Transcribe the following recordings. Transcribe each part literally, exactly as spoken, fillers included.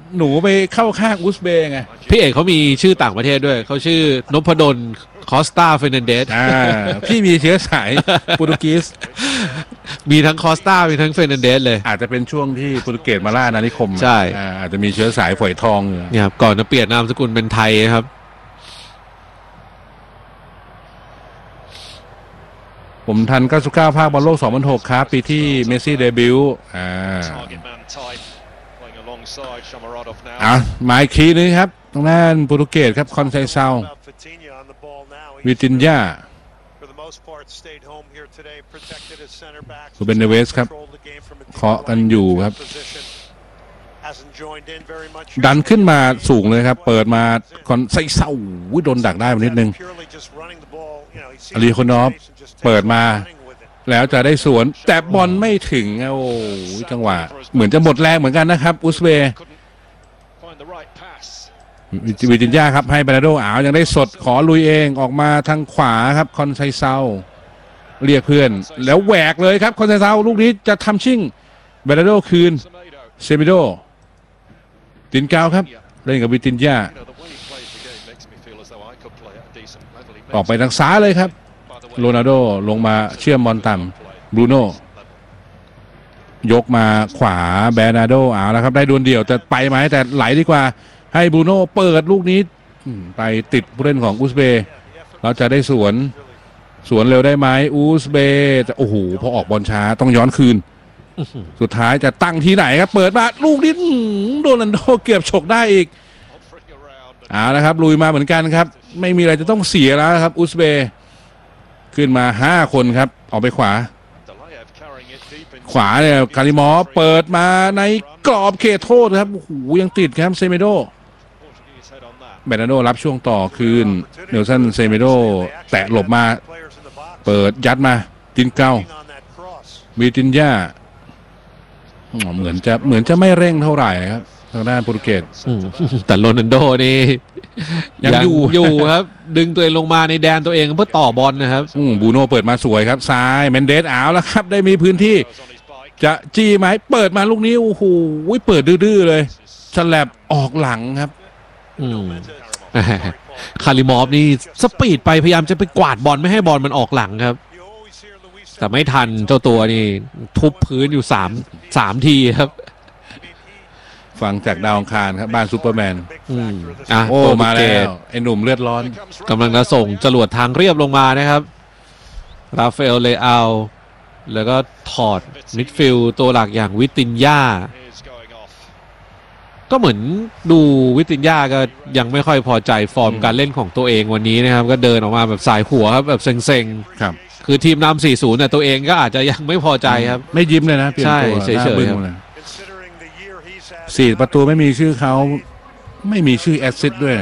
หนูไปเข้าข้างอุซเบย์ไงพี่เอกเขามีชื่อต่างประเทศด้วยเขาชื่อนพดลคอสตาเฟรนันเดสอ่าพี่มีเชื้อสายโปรตุเกสมีทั้งคอสตามีทั้งเฟรนันเดสเลยอาจจะเป็นช่วงที่โปรตุเกสมาล่าอาณานิคมใช่อาจจะมีเชื้อสายฝอยทองเนี่ยครับก่อนจะเปลี่ยนนามสกุลเป็นไทยครับผมทันเก้าสิบเก้าภาคบอลโลกสองพันหกครับปีที่เมสซี่เดบิวต์อ่าอ่ะมาอีกทีนึงครับตรงนั้นโปรตุเกสครับคอนไซเซาวิตินยาซูเบนเนเวสครับเคาะกันอยู่ครับดันขึ้นมาสูงเลยครับเปิดมาคอนไซเซาโดนดักได้มานิดนึงอารีโคนอฟเปิดมาแล้วจะได้สวนแต่บอลไม่ถึงโอ้จังหวะเหมือนจะหมดแรงเหมือนกันนะครับอุซเบย์วิจินยาครับให้เบนาโดอ้าวยังได้สดขอลุยเองออกมาทางขวาครับคอนไซเซาเรียกเพื่อนแล้วแหวกเลยครับคอนไซเซาลูกนี้จะทำชิ่งเบนาโดคืนเซมิโดตินกาวครับเล่นกับวิจินยาออกไปทางซ้ายเลยครับโรนัลโดลงมาเชื่อมบอลต่ำบรูโน่ยกมาขวาเบนาโดเอาแล้วครับได้ดวลเดี่ยวแต่ไปไหมแต่ไหลดีกว่าให้บรูโน่เปิดลูกนี้ไปติดผู้เล่นของอุซเบย์เราจะได้สวนสวนเร็วได้ไหมอุซเบย์แต่โอ้โหพอออกบอลช้าต้องย้อนคืนสุดท้ายจะตั้งที่ไหนครับเปิดมาลูกนี้โรนัลโดเกือบฉกได้อีกเอาละครับลุยมาเหมือนกันครับไม่มีอะไรจะต้องเสียแล้วครับอุซเบย์ขึ้นมาห้าคนครับออกไปขวาขวาเนี่ยคาริมอฟเปิดมาในกรอบเขตโทษครับโอ้โหยังติดครับเซเมโดเบนาโดรับช่วงต่อคืนเนลสันเซเมโดแตะหลบมาเปิดยัดมาตินเก้ามีตินย่าเหมือนจะเหมือนจะไม่เร่งเท่าไหร่ครับทางด้านโปรตุเกสแต่โรนัลโดนี่ยังอยู่อยู่ครับดึงตัวเองลงมาในแดนตัวเองเพื่อต่อบอลนะครับบูโน่เปิดมาสวยครับซ้ายเมนเดสเอาแล้วครับได้มีพื้นที่จะจี้ไหมเปิดมาลูกนี้โอ้โหเปิดดื้อๆเลยฉลับออกหลังครับคาริมอฟนี่สปีดไปพยายามจะไปกวาดบอลไม่ให้บอลมันออกหลังครับแต่ไม่ทันเจ้าตัวนี่ทุบพื้นอยู่สามสามทีครับฟังจากดาวอังคารครับบ้านซูเปอร์แมนอ่ะโอ้มาแล้วไอ้หนุ่มเลือดร้อนกำลังจะส่งจรวดทางเรียบลงมานะครับราฟาเอลเลอาลแล้วก็ถอดมิดฟิลด์ตัวหลักอย่างวิตินยาก็เหมือนดูวิตินยาก็ยังไม่ค่อยพอใจฟอร์มการเล่นของตัวเองวันนี้นะครับก็เดินออกมาแบบสายหัวครับแบบเซ็งๆครับคือทีมนำ สี่ศูนย์ แต่ตัวเองก็อาจจะยังไม่พอใจครับไม่ยิ้มเลยนะใช่เฉยๆสี่ประตูไม่มีชื่อเขาไม่มีชื่อแอสซิสต์ด้วย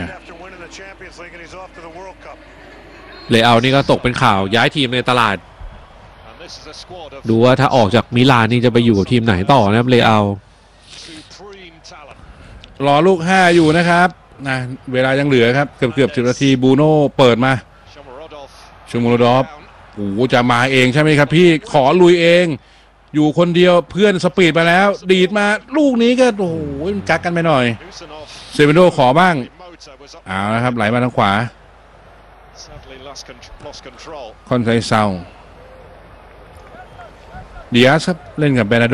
เลอานี่ก็ตกเป็นข่าวย้ายทีมในตลาดดูว่าถ้าออกจากมิลานนี่จะไปอยู่กับทีมไหนต่อนะครับเลอารอลูกห้าอยู่นะครับนะเวลายังเหลือครับเกือบเกือบสิบนาทีบูโน่เปิดมาชูมูโรดอฟโอ้จะมาเองใช่ไหมครับพี่ขอลุยเองอยู่คนเดียวเพื่อนสปีดมาแล้วดีดมาลูกนี้ก็โอ้โหกักกันไปหน่อยเซเบโดขอบ้างเอาละครับไหลมาทางขวาคอนไซเซาเดียสครับเล่นกับเบนาโด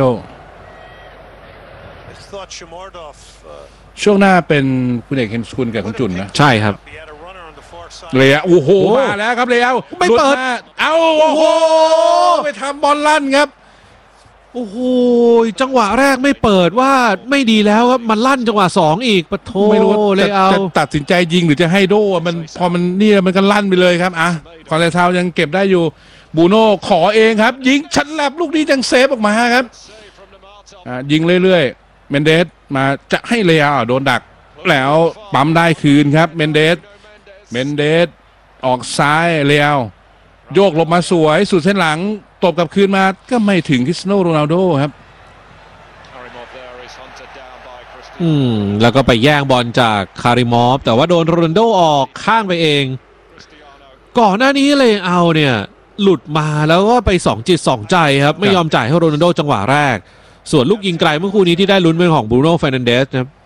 ช่วงหน้าเป็นคุณเอกเฮนสกุลกับคุณจุนนะใช่ครับเลียโอ้โหมาแล้วครับเลียไม่เปิดเอาโอ้โหไปทำบอลลั่นครับโอ้โหจังหวะแรกไม่เปิดว่าไม่ดีแล้วครับมันลั่นจังหวะสองอีกปะโถไม่รู้เลยเอาจะตัดสินใจยิงหรือจะให้โดมันพอมันนี่มันก็ลั่นไปเลยครับอ่ะคอนเทเท้ายังเก็บได้อยู่บูโน่ขอเองครับยิงชันแลบลูกนี้ยังเซฟออกมาครับอ่ะยิงเรื่อยๆเมนเดสมาจะให้เลอาโดนดักแล้วปั๊มได้คืนครับเมนเดสเมนเดสออกซ้ายเลอาโยกหลบมาสวยสุดเส้นหลังตบกลับคืนมาก็ไม่ถึงคริสเตียโนโรนัลโดครับอืมแล้วก็ไปแย่งบอลจากคาริมอฟแต่ว่าโดนโรนัลโดออกข้างไปเองก่อนหน้านี้เลยเอาเนี่ยหลุดมาแล้วก็ไปสองจิตสองใจครับไม่ยอมจ่ายให้โรนัลโดจังหวะแรกส่วนลูกยิงไกลเมื่อคู่นี้ที่ได้ลุ้นเป็นของบรูโน่ เฟร์นันเดสนะครับ